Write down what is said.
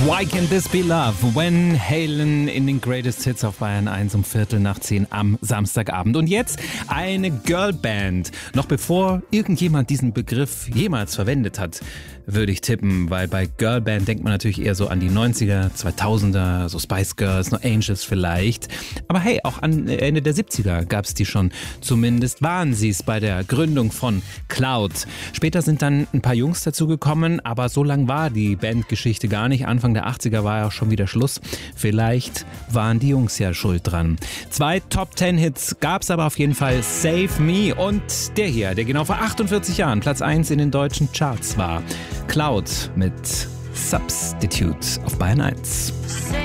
Why Can This Be Love? Van Halen in den Greatest Hits auf Bayern 1 um 9:15 am Samstagabend. Und jetzt eine Girlband. Noch bevor irgendjemand diesen Begriff jemals verwendet hat, würde ich tippen, weil bei Girlband denkt man natürlich eher so an die 90er, 2000er, so Spice Girls, No Angels vielleicht. Aber hey, auch an Ende der 70er gab es die schon. Zumindest waren sie es bei der Gründung von Cloud. Später sind dann ein paar Jungs dazugekommen, aber so lang war die Bandgeschichte gar nicht. Anfang der 80er war ja auch schon wieder Schluss. Vielleicht waren die Jungs ja schuld dran. 2 Top-10-Hits gab es aber auf jeden Fall. Save Me und der hier, der genau vor 48 Jahren Platz 1 in den deutschen Charts war. Cloud mit Substitute auf Bayern 1.